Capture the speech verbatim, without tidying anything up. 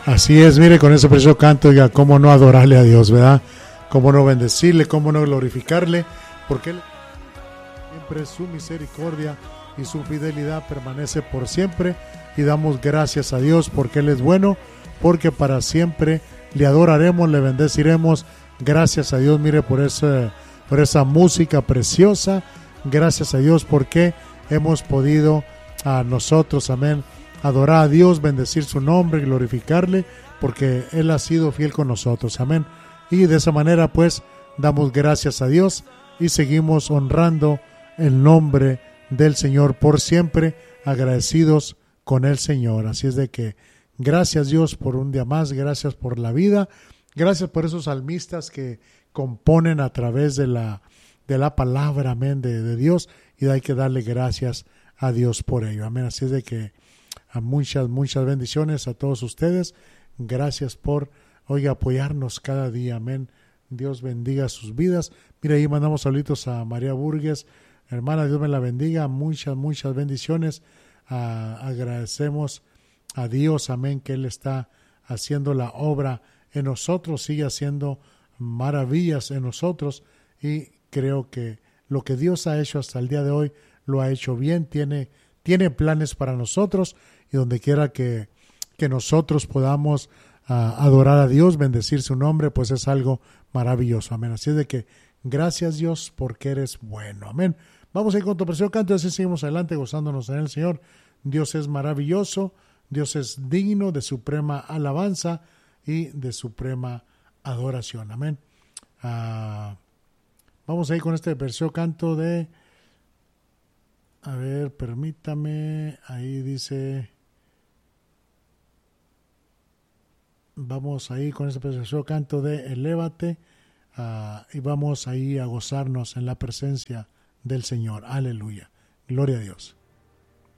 Así es, mire, con ese precioso canto, oiga, cómo no adorarle a Dios, ¿verdad? Cómo no bendecirle, cómo no glorificarle, porque Él siempre su misericordia y su fidelidad permanece por siempre, y damos gracias a Dios porque Él es bueno, porque para siempre le adoraremos, le bendeciremos. Gracias a Dios, mire, por esa, por esa música preciosa. Gracias a Dios porque hemos podido a nosotros, amén, adorar a Dios, bendecir su nombre, glorificarle, porque Él ha sido fiel con nosotros, amén. Y de esa manera pues damos gracias a Dios y seguimos honrando el nombre del Señor por siempre, agradecidos con el Señor. Así es de que gracias Dios por un día más, gracias por la vida, gracias por esos salmistas que componen a través de la, de la palabra, amén, de, de Dios, y hay que darle gracias a Dios por ello, amén. Así es de que a muchas, muchas bendiciones a todos ustedes. Gracias por, oiga, apoyarnos cada día, amén. Dios bendiga sus vidas. Mira, ahí mandamos saluditos a María Burgues. Hermana, Dios me la bendiga. Muchas, muchas bendiciones. Ah, agradecemos a Dios, amén, que Él está haciendo la obra en nosotros, sigue haciendo maravillas en nosotros, y creo que lo que Dios ha hecho hasta el día de hoy lo ha hecho bien, tiene, tiene planes para nosotros, y donde quiera que, que nosotros podamos uh, adorar a Dios, bendecir su nombre, pues es algo maravilloso, amén. Así es de que gracias Dios porque eres bueno, amén. Vamos a ir con tu precioso canto y así seguimos adelante gozándonos en el Señor. Dios es maravilloso, Dios es digno de suprema alabanza y de suprema adoración, amén. Uh, vamos a ir con este precioso canto de, a ver, permítame, ahí dice... Vamos ahí con ese precioso canto de Elévate, uh, y vamos ahí a gozarnos en la presencia del Señor. Aleluya. Gloria a Dios.